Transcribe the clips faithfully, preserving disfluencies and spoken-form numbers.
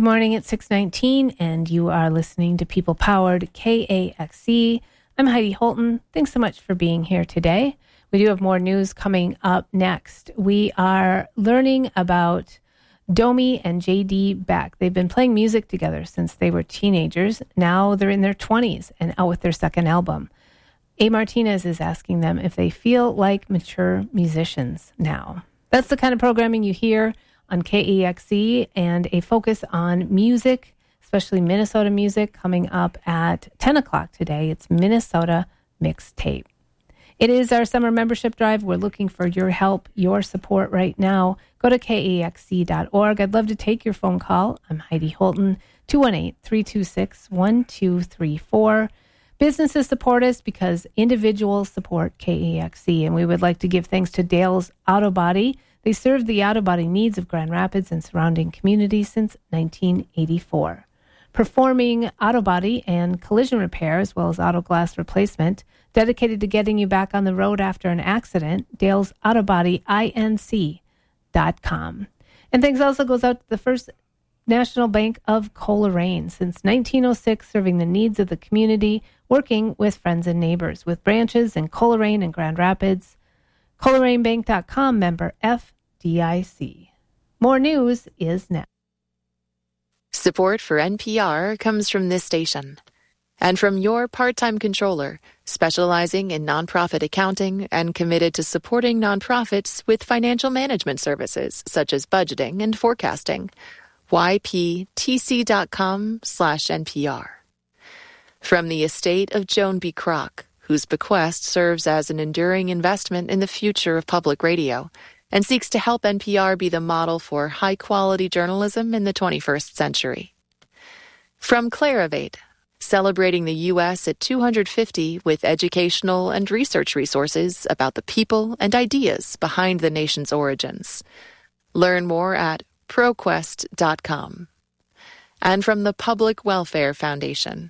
morning, it's six nineteen, and you are listening to People Powered K A X E. I'm Heidi Holton. Thanks so much for being here today. We do have more news coming up next. We are learning about Domi and J D Beck. They've been playing music together since they were teenagers. Now they're in their twenties and out with their second album. A. Martinez is asking them if they feel like mature musicians now. That's the kind of programming you hear on K E X E, and a focus on music, especially Minnesota music, coming up at ten o'clock today. It's Minnesota Mixtape. It is our summer membership drive. We're looking for your help, your support right now. Go to K E X E dot org. I'd love to take your phone call. I'm Heidi Holton, two one eight, three two six, one two three four. Businesses support us because individuals support K E X E, and we would like to give thanks to Dale's Auto Body. They serve the auto body needs of Grand Rapids and surrounding communities since nineteen eighty-four. Performing auto body and collision repair, as well as auto glass replacement, dedicated to getting you back on the road after an accident, Dale's Auto Body Inc dot com. And thanks also goes out to the First National Bank of Coleraine, since nineteen oh six, serving the needs of the community, working with friends and neighbors, with branches in Coleraine and Grand Rapids. Coleraine Bank dot com, member F D I C. More news is next. Support for N P R comes from this station and from your part-time controller, specializing in nonprofit accounting and committed to supporting nonprofits with financial management services such as budgeting and forecasting. Y P T C dot com slash N P R. From the estate of Joan B. Kroc, whose bequest serves as an enduring investment in the future of public radio and seeks to help N P R be the model for high-quality journalism in the twenty-first century. From Clarivate, celebrating the U S at two hundred fifty with educational and research resources about the people and ideas behind the nation's origins. Learn more at ProQuest dot com. And from the Public Welfare Foundation.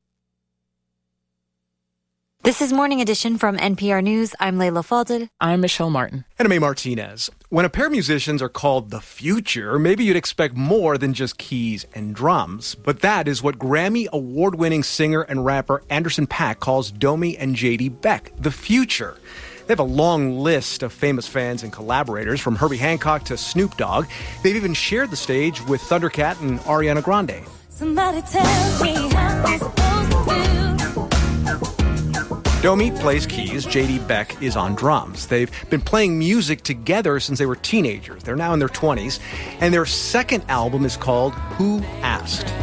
This is Morning Edition from N P R News. I'm Layla Falded. I'm Michelle Martin. And I'm A. Martinez. When a pair of musicians are called the future, maybe you'd expect more than just keys and drums. But that is what Grammy award-winning singer and rapper Anderson .Paak calls Domi and J D Beck, the future. They have a long list of famous fans and collaborators, from Herbie Hancock to Snoop Dogg. They've even shared the stage with Thundercat and Ariana Grande. Somebody tell me how I'm supposed to do. Domi plays keys, J D Beck is on drums. They've been playing music together since they were teenagers. They're now in their twenties, and their second album is called Who Asked?